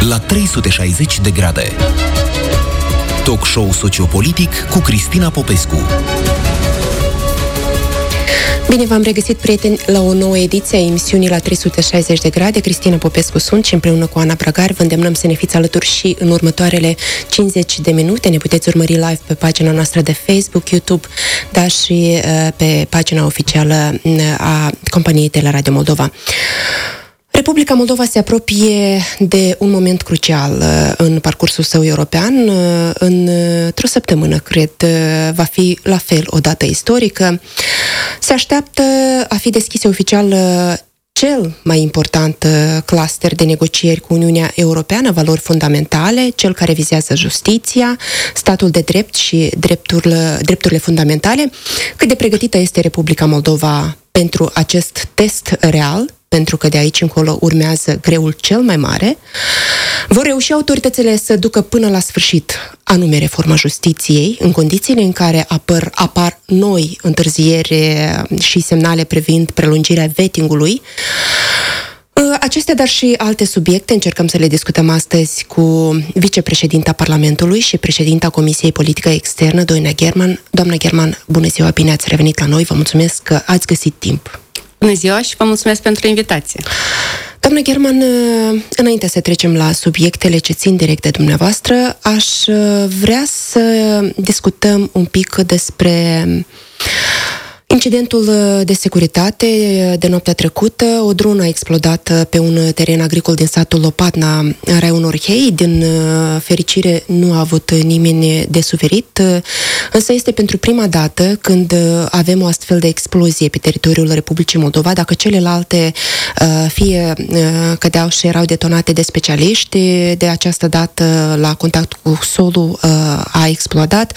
la 360 de grade. Talk show sociopolitic cu Cristina Popescu. Bine v-am regăsit, prieteni, la o nouă ediție a emisiunii la 360 de grade. Cristina Popescu sunt și împreună cu Ana Bragar vă îndemnăm să ne fiți alături și în următoarele 50 de minute. Ne puteți urmări live pe pagina noastră de Facebook, YouTube, dar și pe pagina oficială a companiei Teleradio Moldova. Republica Moldova se apropie de un moment crucial în parcursul său european. Într-o săptămână, cred, va fi la fel o dată istorică. Se așteaptă a fi deschise oficial cel mai important cluster de negocieri cu Uniunea Europeană, valori fundamentale, cel care vizează justiția, statul de drept și drepturile fundamentale. Cât de pregătită este Republica Moldova pentru acest test real, pentru că de aici încolo urmează greul cel mai mare? Vor reuși autoritățile să ducă până la sfârșit anume reforma justiției, în condițiile în care apar noi întârzieri și semnale privind prelungirea vetting-ului? Acestea, dar și alte subiecte, încercăm să le discutăm astăzi cu vicepreședinta Parlamentului și președinta Comisiei Politică Externă, Doina German. Doamna German, bună ziua, bine ați revenit la noi, vă mulțumesc că ați găsit timp. Bună ziua și vă mulțumesc pentru invitație. Doamna German, înainte să trecem la subiectele ce țin direct de dumneavoastră, aș vrea să discutăm un pic despre incidentul de securitate de noaptea trecută. O dronă a explodat pe un teren agricol din satul Lopatna, în raionul Orhei. Din fericire nu a avut nimeni de suferit, însă este pentru prima dată când avem o astfel de explozie pe teritoriul Republicii Moldova. Dacă celelalte fie cădeau și erau detonate de specialiști, de această dată la contact cu solul a explodat.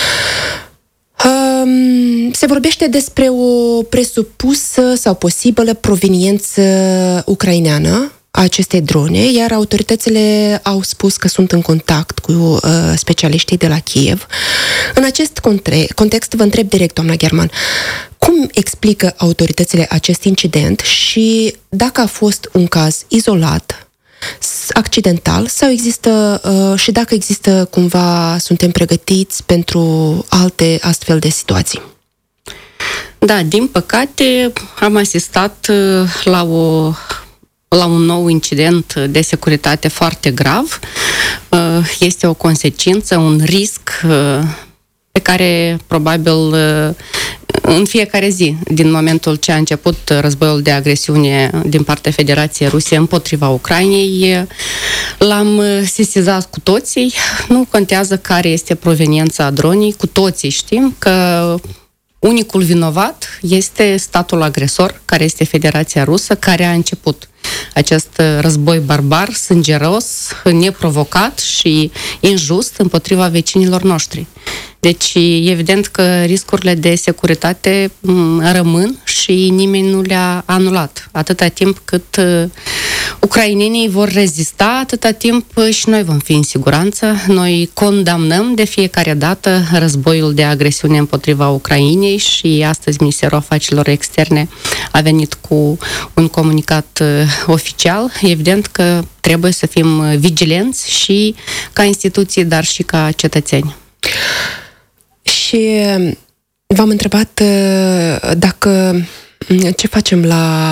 Se vorbește despre o presupusă sau posibilă proveniență ucraineană a acestei drone, iar autoritățile au spus că sunt în contact cu specialiștii de la Kiev. În acest context vă întreb direct, doamna German, cum explică autoritățile acest incident și dacă a fost un caz izolat, accidental, sau există și dacă există cumva, suntem pregătiți pentru alte astfel de situații? Da, din păcate am asistat la un nou incident de securitate foarte grav. Este o consecință, un risc pe care probabil în fiecare zi, din momentul ce a început războiul de agresiune din partea Federației Rusiei împotriva Ucrainei, l-am sesizat cu toții. Nu contează care este proveniența dronii, cu toții știm că unicul vinovat este statul agresor, care este Federația Rusă, care a început acest război barbar, sângeros, neprovocat și injust împotriva vecinilor noștri. Deci, evident că riscurile de securitate rămân și nimeni nu le-a anulat. Atâta timp cât ucrainenii vor rezista, atâta timp și noi vom fi în siguranță. Noi condamnăm de fiecare dată războiul de agresiune împotriva Ucrainei și astăzi Ministerul Afacerilor Externe a venit cu un comunicat oficial. Evident că trebuie să fim vigilenți și ca instituții, dar și ca cetățeni. Și v-am întrebat dacă ce facem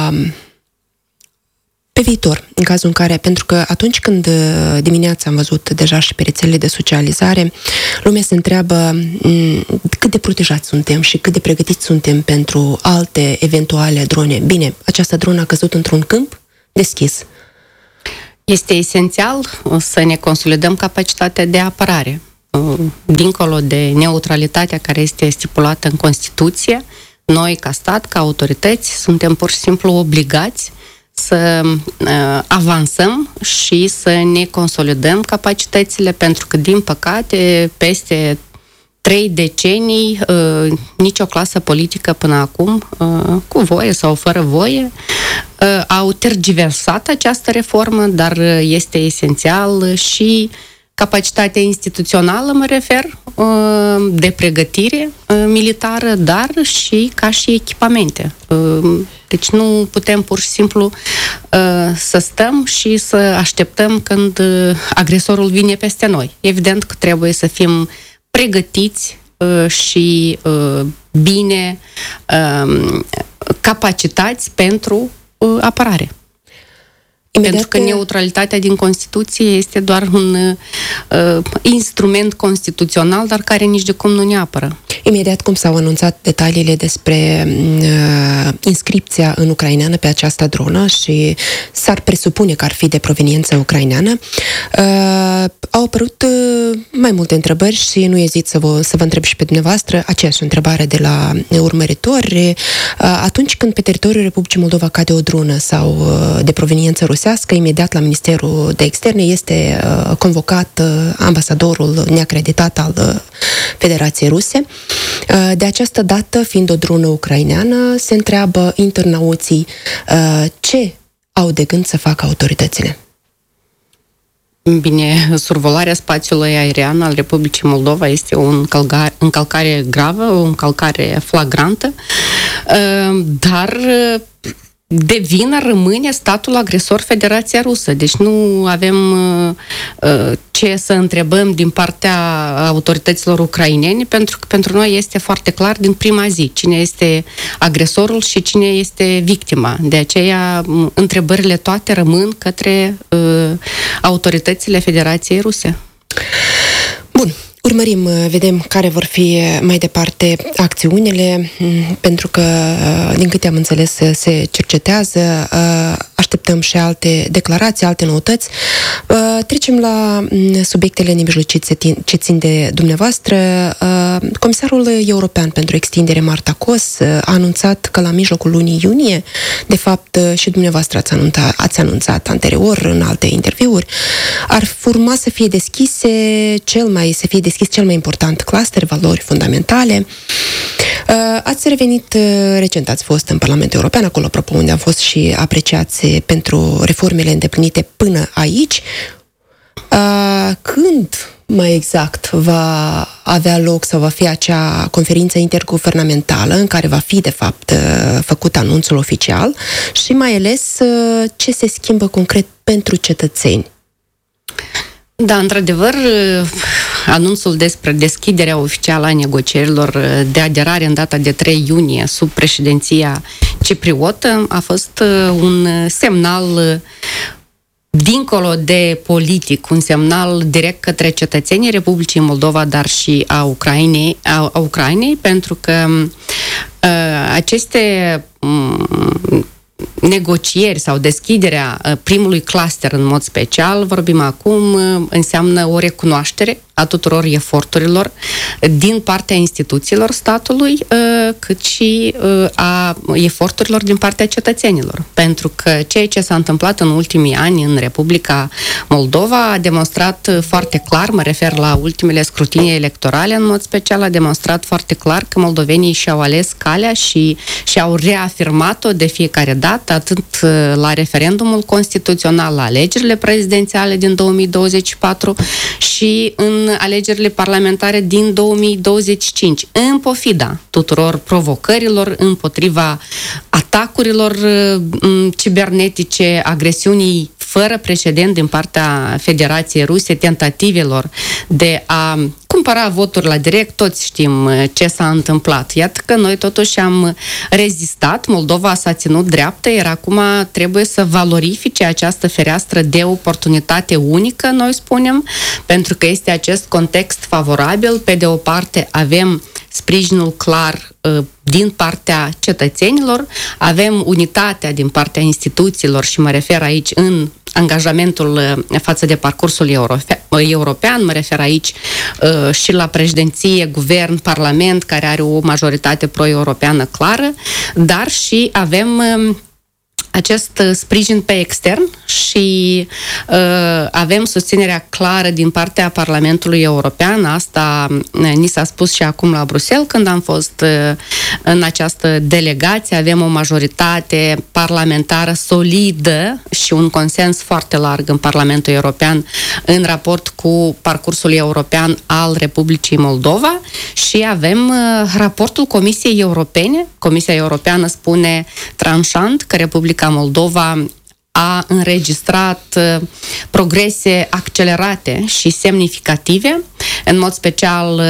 pe viitor, în cazul în care, pentru că atunci când dimineața am văzut deja și pe rețelele de socializare, lumea se întreabă cât de protejați suntem și cât de pregătiți suntem pentru alte eventuale drone. Bine, această dronă a căzut într-un câmp deschis. Este esențial să ne consolidăm capacitatea de apărare. Dincolo de neutralitatea care este stipulată în Constituție, noi, ca stat, ca autorități, suntem pur și simplu obligați să avansăm și să ne consolidăm capacitățile, pentru că, din păcate, peste 3 decenii, nicio clasă politică până acum, cu voie sau fără voie, au tergiversat această reformă, dar este esențial și capacitatea instituțională, mă refer, de pregătire militară, dar și ca și echipamente. Deci nu putem pur și simplu să stăm și să așteptăm când agresorul vine peste noi. Evident că trebuie să fim pregătiți și bine capacitați pentru apărare. Pentru că neutralitatea din Constituție este doar un instrument constituțional, dar care nici de cum nu ne apără. Imediat cum s-au anunțat detaliile despre inscripția în ucraineană pe această dronă și s-ar presupune că ar fi de proveniență ucraineană, au apărut mai multe întrebări și nu ezit să vă întreb și pe dumneavoastră aceeași întrebare de la urmăritori. Atunci când pe teritoriul Republicii Moldova cade o dronă sau de proveniență rusească, imediat la Ministerul de Externe este convocat ambasadorul neacreditat al Federației Ruse. De această dată, fiind o dronă ucraineană, se întreabă internauții ce au de gând să facă autoritățile. Bine, survolarea spațiului aerian al Republicii Moldova este o încălcare gravă, o încălcare flagrantă, dar de vină rămâne statul agresor Federația Rusă. Deci nu avem ce să întrebăm din partea autorităților ucrainene, pentru că pentru noi este foarte clar din prima zi cine este agresorul și cine este victima. De aceea întrebările toate rămân către autoritățile Federației Ruse. Bun. Urmărim, vedem care vor fi mai departe acțiunile, pentru că, din câte am înțeles, se cercetează, așteptăm și alte declarații, alte noutăți. Trecem la subiectele nemijlocite ce țin de dumneavoastră. Comisarul European pentru Extindere, Marta Kos, a anunțat că la mijlocul lunii iunie, de fapt și dumneavoastră ați anunțat anterior în alte interviuri, ar urma să fie deschis cel mai important cluster, valori fundamentale. Ați revenit recent, ați fost în Parlamentul European, acolo, apropo, unde am fost și apreciați pentru reformele îndeplinite până aici. Când mai exact va avea loc sau va fi acea conferință interguvernamentală în care va fi, de fapt, făcut anunțul oficial și mai ales ce se schimbă concret pentru cetățeni? Da, într-adevăr, anunțul despre deschiderea oficială a negocierilor de aderare în data de 3 iunie sub președinția cipriotă a fost un semnal dincolo de politic, un semnal direct către cetățenii Republicii Moldova, dar și a Ucrainei, pentru că aceste negocieri sau deschiderea primului cluster în mod special, vorbim acum, înseamnă o recunoaștere a tuturor eforturilor din partea instituțiilor statului, cât și a eforturilor din partea cetățenilor. Pentru că ceea ce s-a întâmplat în ultimii ani în Republica Moldova a demonstrat foarte clar, mă refer la ultimele scrutinii electorale, în mod special a demonstrat foarte clar că moldovenii și-au ales calea și și-au reafirmat-o de fiecare dată, atât la referendumul constituțional, la alegerile prezidențiale din 2024 și în alegerile parlamentare din 2025, în pofida tuturor provocărilor, împotriva atacurilor cibernetice, agresiunii fără precedent din partea Federației Ruse, tentativelor de a cumpăra voturi la direct, toți știm ce s-a întâmplat. Iată că noi totuși am rezistat, Moldova s-a ținut dreaptă, iar acum trebuie să valorifice această fereastră de oportunitate unică, noi spunem, pentru că este acest context favorabil. Pe de o parte avem sprijinul clar din partea cetățenilor, avem unitatea din partea instituțiilor și mă refer aici în angajamentul față de parcursul european, mă refer aici și la președinție, guvern, parlament, care are o majoritate pro-europeană clară, dar și avem acest sprijin pe extern și Avem susținerea clară din partea Parlamentului European. Asta ni s-a spus și acum la Bruxelles când am fost în această delegație. Avem o majoritate parlamentară solidă și un consens foarte larg în Parlamentul European în raport cu parcursul european al Republicii Moldova și avem raportul Comisiei Europene. Comisia Europeană spune tranșant că Republica Moldova a înregistrat progrese accelerate și semnificative, în mod special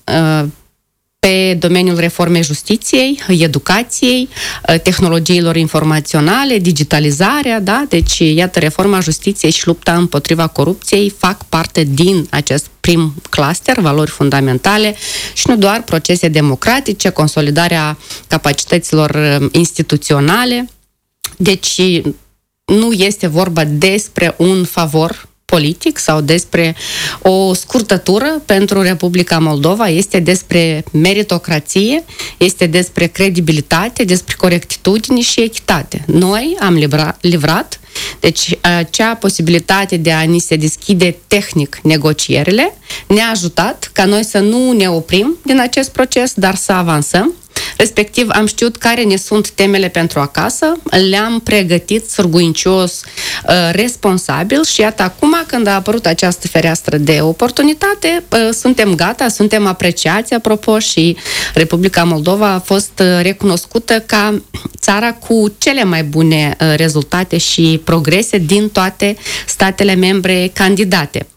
pe domeniul reformei justiției, educației, tehnologiilor informaționale, digitalizarea, da? Deci, iată, reforma justiției și lupta împotriva corupției fac parte din acest prim cluster, valori fundamentale și nu doar procese democratice, consolidarea capacităților instituționale. Deci, nu este vorba despre un favor politic sau despre o scurtătură pentru Republica Moldova, este despre meritocrație, este despre credibilitate, despre corectitudine și echitate. Noi am livrat, deci acea posibilitate de a ni se deschide tehnic negocierile ne-a ajutat ca noi să nu ne oprim din acest proces, dar să avansăm. Respectiv, am știut care ne sunt temele pentru acasă, le-am pregătit sârguincios, responsabil și iată acum când a apărut această fereastră de oportunitate, suntem gata, suntem apreciați, apropo, și Republica Moldova a fost recunoscută ca țara cu cele mai bune rezultate și progrese din toate statele membre candidate.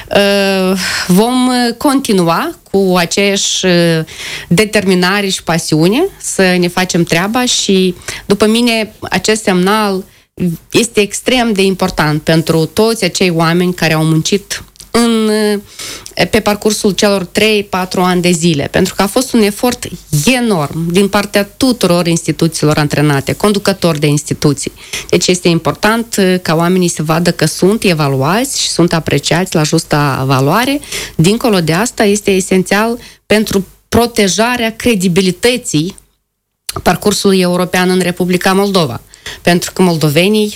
Vom continua cu aceeași determinare și pasiune să ne facem treaba și, după mine, acest semnal este extrem de important pentru toți acei oameni care au muncit pe parcursul celor 3-4 ani de zile, pentru că a fost un efort enorm din partea tuturor instituțiilor antrenate, conducători de instituții. Deci este important ca oamenii să vadă că sunt evaluați și sunt apreciați la justa valoare. Dincolo de asta, este esențial pentru protejarea credibilității parcursului european în Republica Moldova. Pentru că moldovenii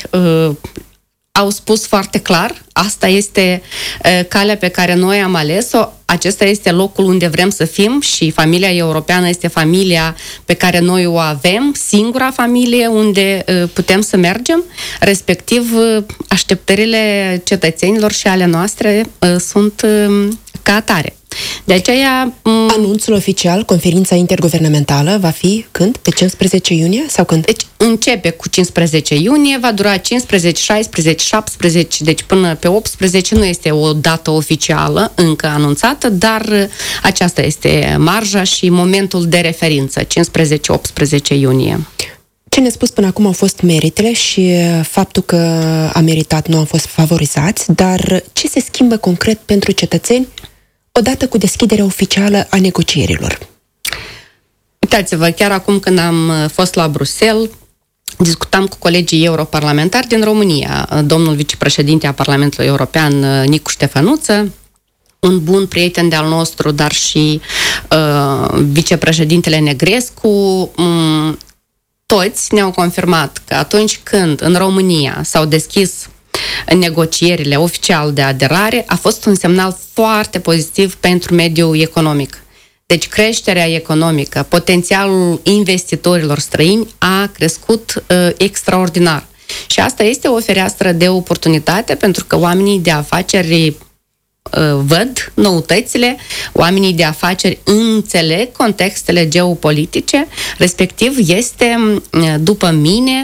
au spus foarte clar, asta este calea pe care noi am ales-o, acesta este locul unde vrem să fim și familia europeană este familia pe care noi o avem, singura familie unde putem să mergem, respectiv așteptările cetățenilor și ale noastre sunt ca atare. De aceea... Anunțul oficial, conferința interguvernamentală, va fi când? Pe 15 iunie sau când? Deci începe cu 15 iunie, va dura 15, 16, 17, deci până pe 18 nu este o dată oficială încă anunțată, dar aceasta este marja și momentul de referință, 15-18 iunie. Ce ne-a spus până acum au fost meritele și faptul că a meritat, nu am fost favorizați, dar ce se schimbă concret pentru cetățeni odată cu deschiderea oficială a negocierilor? Uitați-vă, chiar acum când am fost la Bruxelles, discutam cu colegii europarlamentari din România, domnul vicepreședinte a Parlamentului European, Nicu Ștefănuță, un bun prieten de-al nostru, dar și vicepreședintele Negrescu. Toți ne-au confirmat că atunci când în România s-au deschis negocierile oficial de aderare, a fost un semnal foarte pozitiv pentru mediul economic. Deci creșterea economică, potențialul investitorilor străini a crescut extraordinar. Și asta este o fereastră de oportunitate pentru că oamenii de afaceri văd noutățile, oamenii de afaceri înțeleg contextele geopolitice, respectiv este, după mine,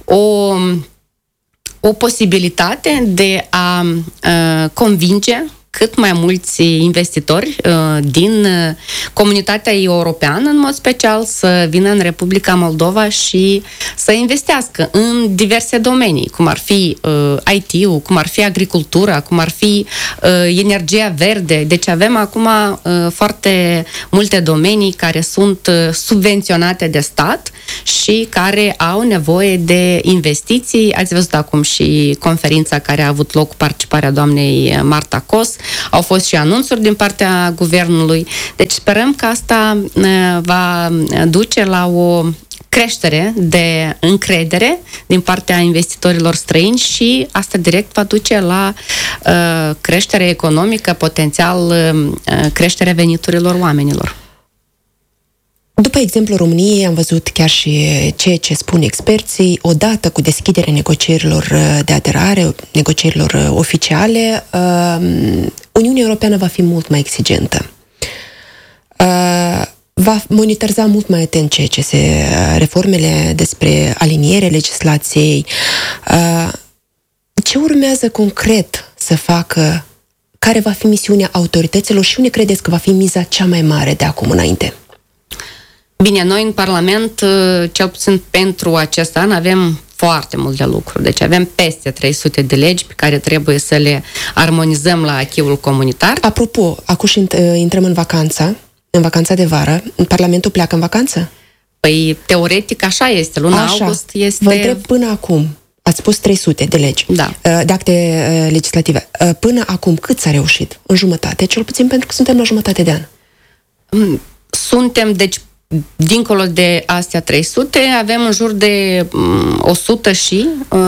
o posibilitate de a convinge cât mai mulți investitori din comunitatea europeană, în mod special, să vină în Republica Moldova și să investească în diverse domenii, cum ar fi IT-ul, cum ar fi agricultura, cum ar fi energia verde. Deci avem acum foarte multe domenii care sunt subvenționate de stat și care au nevoie de investiții. Ați văzut acum și conferința care a avut loc cu participarea doamnei Marta Cos. Au fost și anunțuri din partea guvernului. Deci sperăm că asta va duce la o creștere de încredere din partea investitorilor străini și asta direct va duce la creștere economică, potențial creșterea veniturilor oamenilor. După exemplu României, am văzut chiar și ceea ce spun experții, odată cu deschiderea negocierilor de aderare, negocierilor oficiale, Uniunea Europeană va fi mult mai exigentă. Va monitoriza mult mai atent ceea ce se reformele despre aliniere legislației. Ce urmează concret să facă? Care va fi misiunea autorităților și unde credeți că va fi miza cea mai mare de acum înainte? Bine, noi în Parlament, cel puțin pentru acest an, avem foarte multe lucruri. Deci avem peste 300 de legi pe care trebuie să le armonizăm la acquis-ul comunitar. Apropo, acum și intrăm în vacanța de vară. Parlamentul pleacă în vacanță? Păi, teoretic așa este. Luna august este... Vă întreb până acum. Ați spus 300 de legi, da, de acte legislative. Până acum cât s-a reușit? În jumătate? Cel puțin pentru că suntem la jumătate de an. Suntem, deci, dincolo de astea 300, avem în jur de 100 și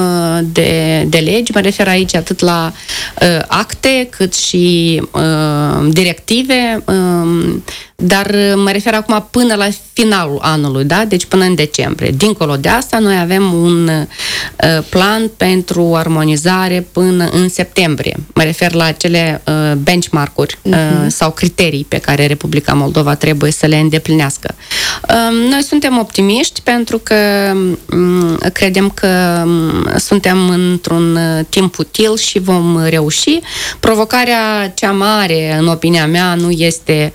de legi. Mă refer aici atât la acte, cât și directive, dar mă refer acum până la finalul anului, da? Deci până în decembrie. Dincolo de asta, noi avem un plan pentru armonizare până în septembrie. Mă refer la acele benchmark-uri sau criterii pe care Republica Moldova trebuie să le îndeplinească. Noi suntem optimiști pentru că credem că suntem într-un timp util și vom reuși. Provocarea cea mare, în opinia mea, nu este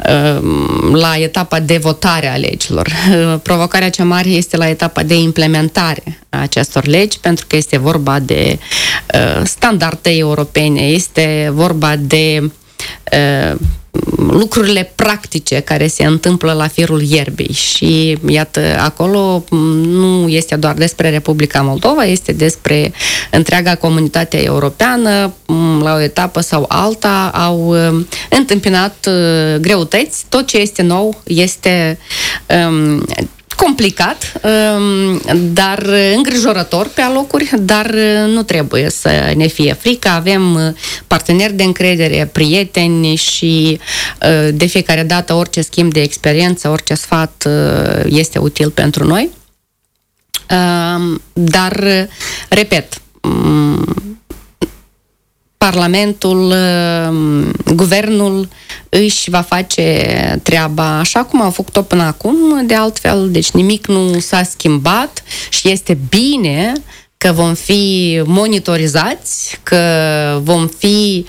la etapa de votare a legilor. Provocarea cea mare este la etapa de implementare a acestor legi, pentru că este vorba de standarde europene, este vorba de lucrurile practice care se întâmplă la firul ierbii și iată, acolo nu este doar despre Republica Moldova, este despre întreaga comunitate europeană. La o etapă sau alta au întâmpinat greutăți. Tot ce este nou este complicat, dar îngrijorător pe alocuri, dar nu trebuie să ne fie frică. Avem parteneri de încredere, prieteni și de fiecare dată orice schimb de experiență, orice sfat este util pentru noi. Dar, repet, Parlamentul, guvernul își va face treaba așa cum au făcut-o până acum, de altfel, deci nimic nu s-a schimbat și este bine că vom fi monitorizați, că vom fi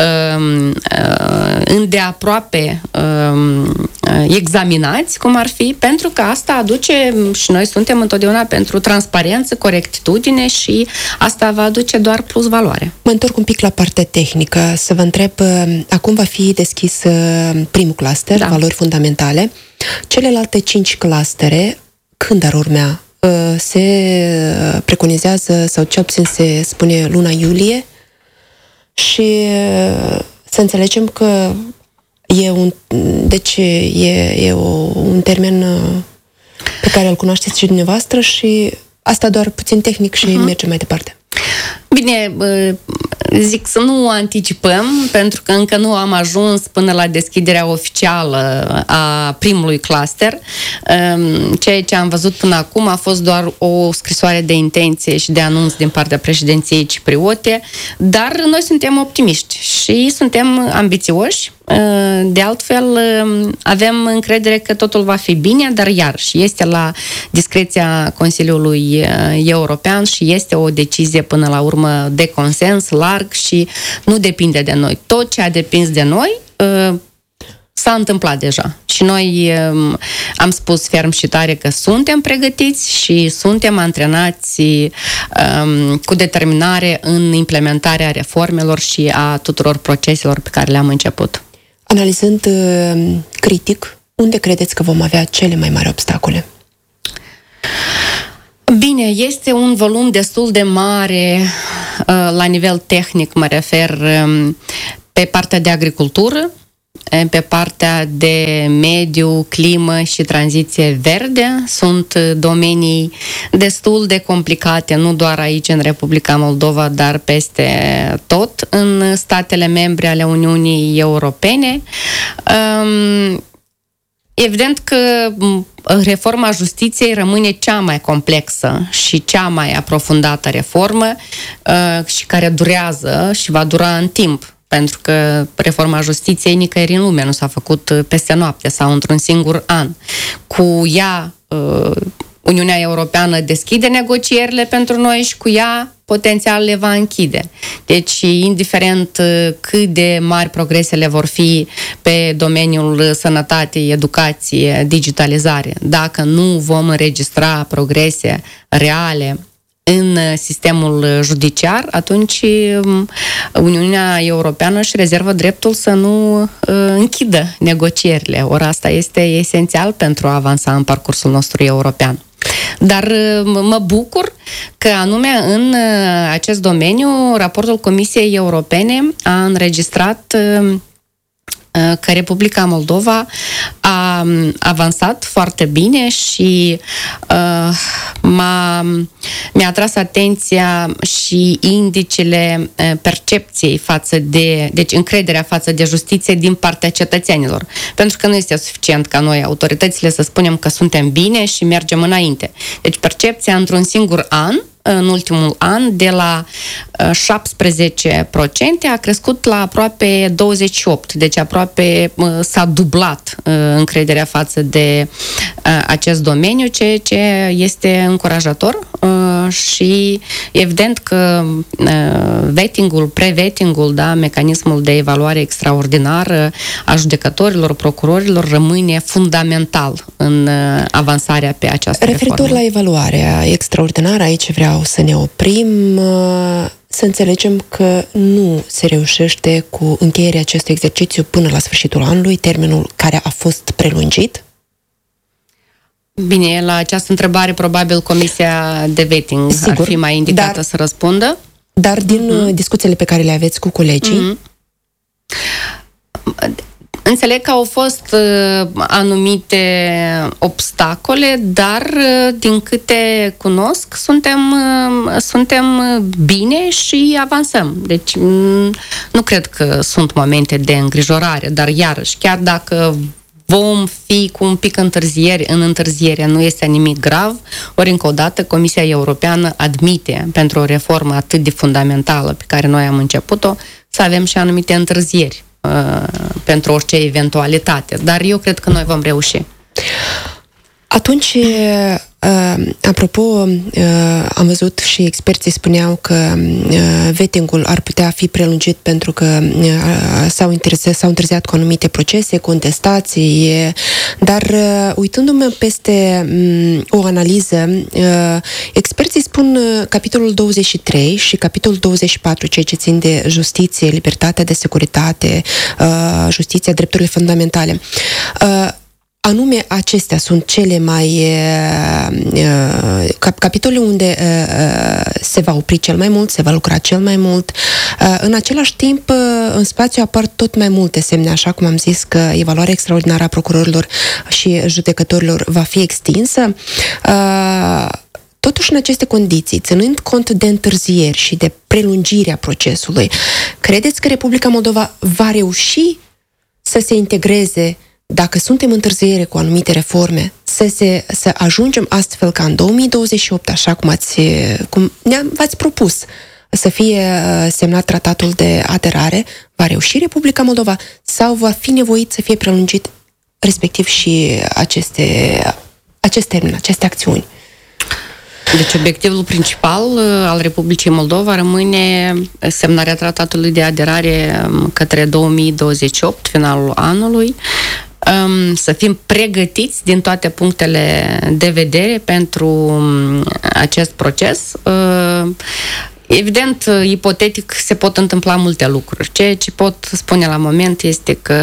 îndeaproape examinați, cum ar fi, pentru că asta aduce, și noi suntem întotdeauna pentru transparență, corectitudine și asta va aduce doar plus valoare. Mă întorc un pic la partea tehnică, să vă întreb, acum va fi deschis primul cluster, da, valori fundamentale. Celelalte 5 clustere, când ar urmea? Se preconizează, sau cel puțin se spune luna iulie, și să înțelegem că e un termen pe care îl cunoașteți și dumneavoastră și asta doar puțin tehnic și merge mai departe. Bine, zic să nu anticipăm, pentru că încă nu am ajuns până la deschiderea oficială a primului cluster. Ceea ce am văzut până acum a fost doar o scrisoare de intenție și de anunț din partea președinției cipriote, dar noi suntem optimiști și suntem ambițioși. De altfel, avem încredere că totul va fi bine, dar iarăși este la discreția Consiliului European și este o decizie până la urmă de consens larg și nu depinde de noi. Tot ce a depins de noi s-a întâmplat deja. Și noi am spus ferm și tare că suntem pregătiți și suntem antrenați cu determinare în implementarea reformelor și a tuturor proceselor pe care le-am început. Analizând critic, unde credeți că vom avea cele mai mari obstacole? Bine, este un volum destul de mare la nivel tehnic, mă refer pe partea de agricultură. pe partea de mediu, climă și tranziție verde. Sunt domenii destul de complicate, nu doar aici în Republica Moldova, dar peste tot în statele membre ale Uniunii Europene. Evident că reforma justiției rămâne cea mai complexă și cea mai aprofundată reformă și care durează și va dura în timp. Pentru că reforma justiției nicăieri în lume nu s-a făcut peste noapte sau într-un singur an. Cu ea, Uniunea Europeană deschide negocierile pentru noi și cu ea potențial le va închide. Deci, indiferent cât de mari progresele vor fi pe domeniul sănătate, educație, digitalizare, dacă nu vom înregistra progrese reale în sistemul judiciar, atunci Uniunea Europeană își rezervă dreptul să nu închidă negocierile. Ori asta este esențial pentru a avansa în parcursul nostru european. Dar mă bucur că anume în acest domeniu raportul Comisiei Europene a înregistrat că Republica Moldova a avansat foarte bine și mi-a atras atenția și indicele percepției față de, deci încrederea față de justiție din partea cetățenilor. Pentru că nu este suficient ca noi, autoritățile, să spunem că suntem bine și mergem înainte. Deci percepția într-un singur an, în ultimul an, de la 17% a crescut la aproape 28%. Deci aproape s-a dublat încrederea față de acest domeniu, ceea ce este încurajator și evident că pre-vetting-ul, da, mecanismul de evaluare extraordinară a judecătorilor, procurorilor rămâne fundamental în avansarea pe această reformă. Referitor la evaluarea extraordinară, aici vreau să ne oprim, să înțelegem că nu se reușește cu încheierea acestui exercițiu până la sfârșitul anului, termenul care a fost prelungit? Bine, la această întrebare probabil Comisia de Vetting ar fi mai indicată să răspundă. Dar din discuțiile pe care le aveți cu colegii... Înțeleg că au fost anumite obstacole, dar din câte cunosc, suntem bine și avansăm. Deci nu cred că sunt momente de îngrijorare, dar iarăși, chiar dacă vom fi cu un pic în întârziere, nu este nimic grav, ori încă o dată Comisia Europeană admite pentru o reformă atât de fundamentală pe care noi am început-o, să avem și anumite întârzieri pentru orice eventualitate. Dar eu cred că noi vom reuși. Atunci, apropo, am văzut și experții spuneau că vetting-ul ar putea fi prelungit pentru că s-au întârziat cu anumite procese, contestații, dar uitându-mă peste o analiză, experții spun capitolul 23 și capitolul 24, ceea ce țin de justiție, libertate, de securitate, justiția, drepturile fundamentale. Anume, acestea sunt cele mai capitole unde se va opri cel mai mult, se va lucra cel mai mult. În același timp, în spațiu apar tot mai multe semne, așa cum am zis că evaluarea extraordinară a procurorilor și judecătorilor va fi extinsă. Totuși, în aceste condiții, ținând cont de întârzieri și de prelungirea procesului, credeți că Republica Moldova va reuși să se integreze, dacă suntem întârziere cu anumite reforme, să ajungem astfel ca în 2028, așa cum v-ați propus, să fie semnat tratatul de aderare, va reuși Republica Moldova sau va fi nevoit să fie prelungit respectiv și acest termen, aceste acțiuni? Deci obiectivul principal al Republicii Moldova rămâne semnarea tratatului de aderare către 2028, finalul anului, să fim pregătiți din toate punctele de vedere pentru acest proces. Evident, ipotetic, se pot întâmpla multe lucruri. Ceea ce pot spune la moment este că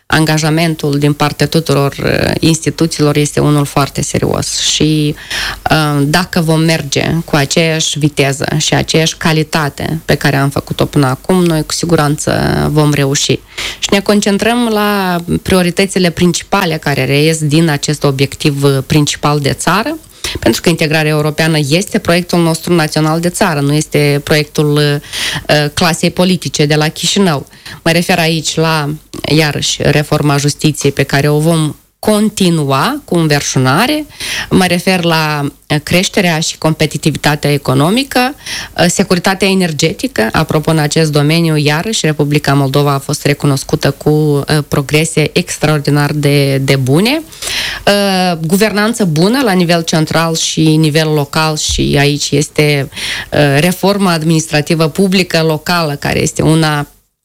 angajamentul din partea tuturor instituțiilor este unul foarte serios și dacă vom merge cu aceeași viteză și aceeași calitate pe care am făcut-o până acum, noi cu siguranță vom reuși. Și ne concentrăm la prioritățile principale care reies din acest obiectiv principal de țară, pentru că integrarea europeană este proiectul nostru național de țară, nu este proiectul clasei politice de la Chișinău. Mă refer aici la, iarăși, reforma justiției pe care o vom continua cu înverșunare, mă refer la creșterea și competitivitatea economică, securitatea energetică. Apropo, în acest domeniu, iarăși, Republica Moldova a fost recunoscută cu progrese extraordinar de bune, guvernanță bună la nivel central și nivel local și aici este reforma administrativă publică locală, care este una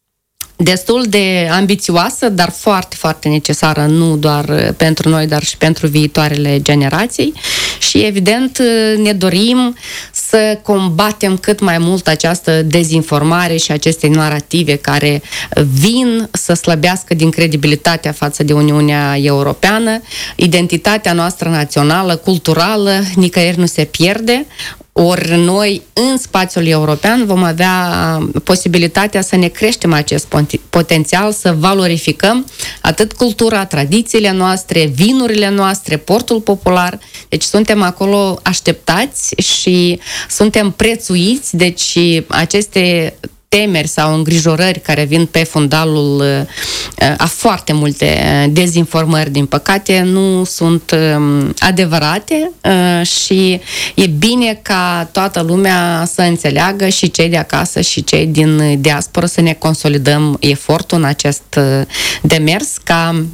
destul de ambițioasă, dar foarte, foarte necesară, nu doar pentru noi, dar și pentru viitoarele generații. Și, evident, ne dorim să combatem cât mai mult această dezinformare și aceste narative care vin să slăbească din credibilitatea față de Uniunea Europeană. Identitatea noastră națională, culturală, nicăieri nu se pierde. Ori noi, în spațiul european, vom avea posibilitatea să ne creștem acest potențial, să valorificăm atât cultura, tradițiile noastre, vinurile noastre, portul popular. Deci suntem acolo așteptați și suntem prețuiți. Deci aceste temeri sau îngrijorări care vin pe fundalul a foarte multe dezinformări, din păcate, nu sunt adevărate și e bine ca toată lumea să înțeleagă, și cei de acasă și cei din diaspora, să ne consolidăm efortul în acest demers, ca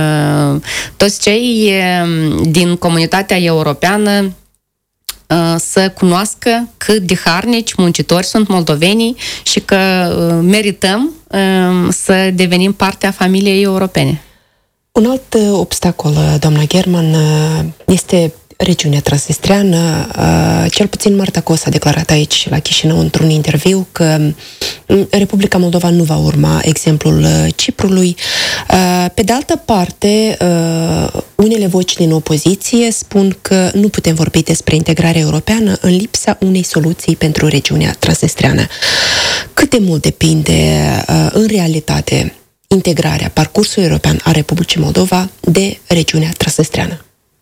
toți cei din comunitatea europeană să cunoască cât de harnici, muncitori sunt moldovenii și că merităm să devenim parte a familiei europene. Un alt obstacol, doamna German, este regiunea transnistreană. Cel puțin Marta Kos a declarat aici la Chișinău într-un interviu că Republica Moldova nu va urma exemplul Ciprului. Pe de altă parte, unele voci din opoziție spun că nu putem vorbi despre integrarea europeană în lipsa unei soluții pentru regiunea transnistreană. Cât de mult depinde în realitate integrarea, parcursul european a Republicii Moldova de regiunea transnistreană?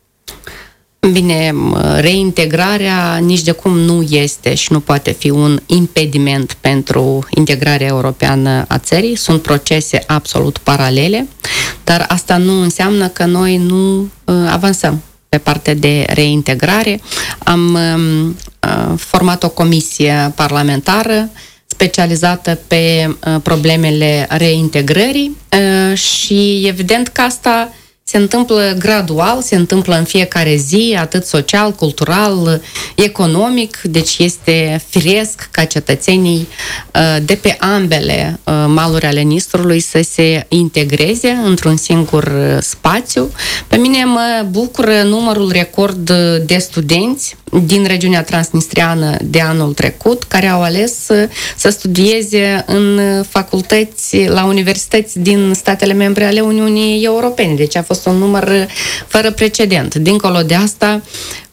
Bine, reintegrarea nici de cum nu este și nu poate fi un impediment pentru integrarea europeană a țării. Sunt procese absolut paralele, dar asta nu înseamnă că noi nu avansăm pe partea de reintegrare. Am format o comisie parlamentară specializată pe problemele reintegrării și evident că asta se întâmplă gradual, se întâmplă în fiecare zi, atât social, cultural, economic, deci este firesc ca cetățenii de pe ambele maluri ale Nistrului să se integreze într-un singur spațiu. Pe mine mă bucură numărul record de studenți din regiunea transnistreană de anul trecut, care au ales să studieze în facultăți, la universități din statele membre ale Uniunii Europene. Deci a fost un număr fără precedent. Dincolo de asta,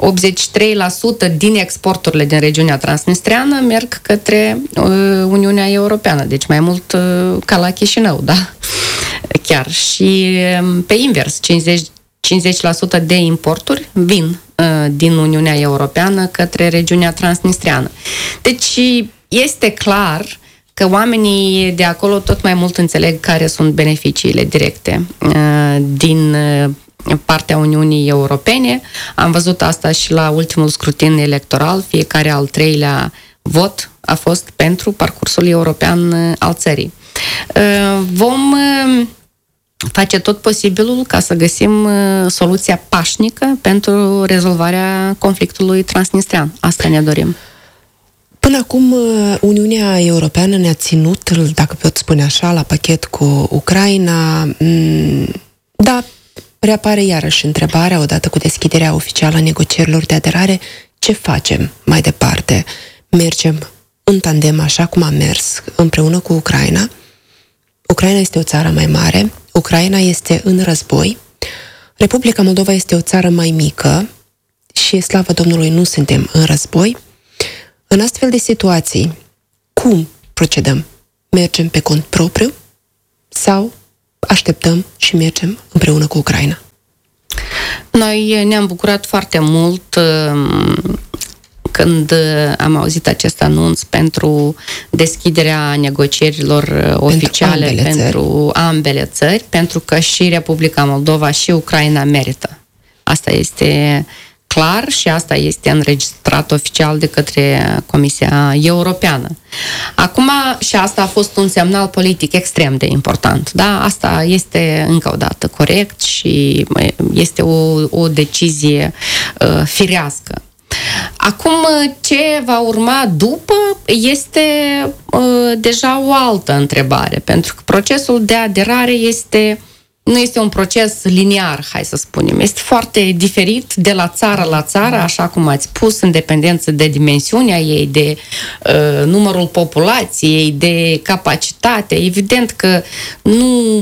83% din exporturile din regiunea transnistreană merg către Uniunea Europeană. Deci mai mult ca la Chișinău, da? Chiar. Și pe invers, 50% de importuri vin din Uniunea Europeană către regiunea transnistreană. Deci este clar că oamenii de acolo tot mai mult înțeleg care sunt beneficiile directe din partea Uniunii Europene. Am văzut asta și la ultimul scrutin electoral. Fiecare al treilea vot a fost pentru parcursul european al țării. Vom face tot posibilul ca să găsim soluția pașnică pentru rezolvarea conflictului transnistrean. Asta ne dorim. Până acum, Uniunea Europeană ne-a ținut, dacă pot spune așa, la pachet cu Ucraina. Da, reapare iarăși întrebarea, odată cu deschiderea oficială a negocierilor de aderare, ce facem mai departe? Mergem în tandem așa cum am mers împreună cu Ucraina? Ucraina este o țară mai mare, Ucraina este în război, Republica Moldova este o țară mai mică și, slavă Domnului, nu suntem în război. În astfel de situații, cum procedăm? Mergem pe cont propriu sau așteptăm și mergem împreună cu Ucraina? Noi ne-am bucurat foarte mult când am auzit acest anunț pentru deschiderea negocierilor oficiale pentru ambele țări, pentru că și Republica Moldova și Ucraina merită. Asta este clar și asta este înregistrat oficial de către Comisia Europeană. Acum, și asta a fost un semnal politic extrem de important. Da? Asta este încă o dată corect și este o decizie firească. Acum, ce va urma după este deja o altă întrebare, pentru că procesul de aderare nu este un proces liniar, hai să spunem. Este foarte diferit de la țară la țară, așa cum ați spus, în dependență de dimensiunea ei, de numărul populației, de capacitate. Evident că nu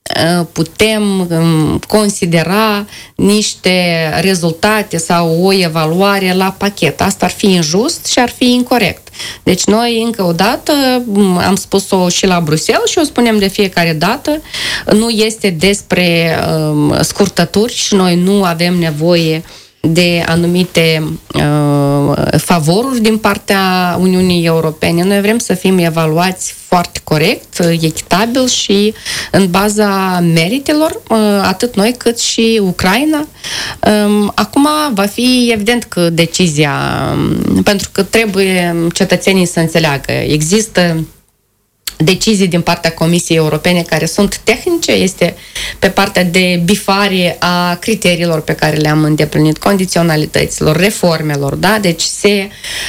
putem considera niște rezultate sau o evaluare la pachet. Asta ar fi injust și ar fi incorect. Deci noi, încă o dată, am spus-o și la Bruxelles și o spunem de fiecare dată, nu este despre scurtături și noi nu avem nevoie de anumite favoruri din partea Uniunii Europene. Noi vrem să fim evaluați foarte corect, echitabil și în baza meritelor, atât noi cât și Ucraina. Acum va fi evident că decizia, pentru că trebuie cetățenii să înțeleagă, există decizii din partea Comisiei Europene care sunt tehnice, este pe partea de bifare a criteriilor pe care le-am îndeplinit, condiționalităților, reformelor, da? Deci se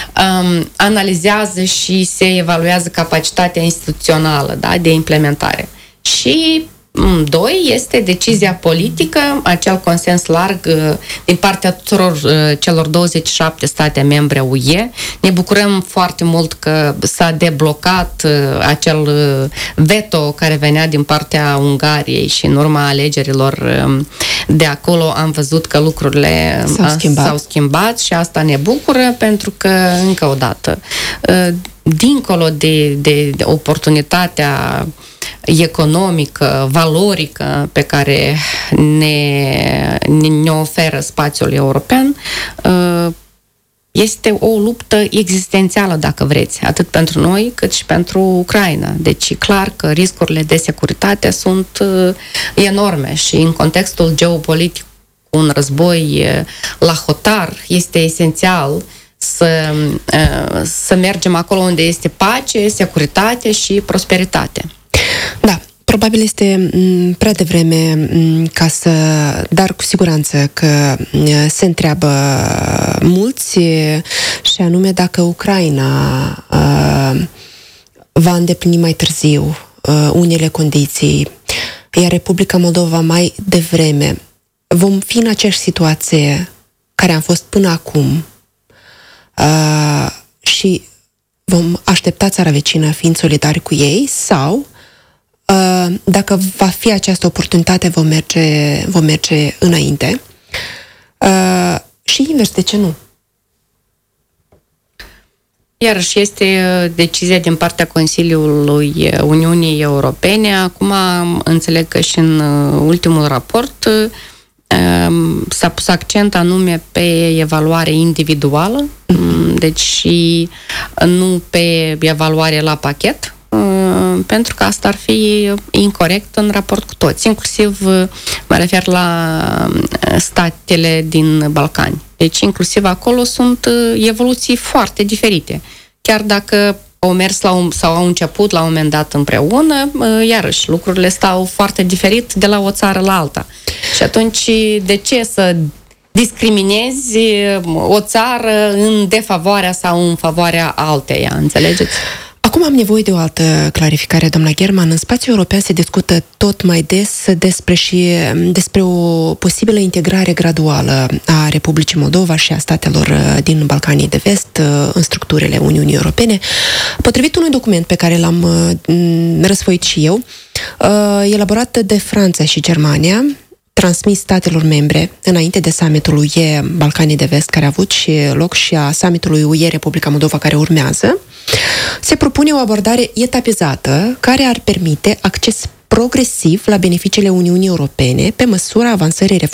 analizează și se evaluează capacitatea instituțională, da? De implementare. Și doi, este decizia politică, acel consens larg din partea tuturor celor 27 state membre UE. Ne bucurăm foarte mult că s-a deblocat acel veto care venea din partea Ungariei și în urma alegerilor de acolo am văzut că lucrurile s-au schimbat și asta ne bucură pentru că, încă o dată, dincolo de oportunitatea economică, valorică pe care ne oferă spațiul european, este o luptă existențială, dacă vreți, atât pentru noi cât și pentru Ucraina. Deci clar că riscurile de securitate sunt enorme și în contextul geopolitic, un război la hotar, este esențial să mergem acolo unde este pace, securitate și prosperitate. Da, probabil este prea devreme dar cu siguranță că se întreabă mulți și anume dacă Ucraina va îndeplini mai târziu unele condiții, iar Republica Moldova mai devreme. Vom fi în aceeași situație care am fost până acum și vom aștepta țara vecină fiind solidari cu ei sau dacă va fi această oportunitate, vom merge înainte. Și invers, de ce nu? Iarăși este decizia din partea Consiliului Uniunii Europene. Acum înțeleg că și în ultimul raport s-a pus accent anume pe evaluare individuală, deci și nu pe evaluare la pachet, pentru că asta ar fi incorect în raport cu toți, inclusiv mă refer la statele din Balcani. Deci inclusiv acolo sunt evoluții foarte diferite. Chiar dacă au mers sau au început la un moment dat împreună, iarăși lucrurile stau foarte diferit de la o țară la alta. Și atunci de ce să discriminezi o țară în defavoarea sau în favoarea alteia, înțelegeți? Acum am nevoie de o altă clarificare, doamna German. În spațiul european se discută tot mai des despre o posibilă integrare graduală a Republicii Moldova și a statelor din Balcanii de Vest în structurile Uniunii Europene. Potrivit unui document pe care l-am răsfoit și eu, elaborat de Franța și Germania, transmis statelor membre înainte de summitul UE Balcanii de Vest, care a avut și loc, și a summitului UE Republica Moldova, care urmează, se propune o abordare etapizată care ar permite acces progresiv la beneficiile Uniunii Europene pe măsura avansării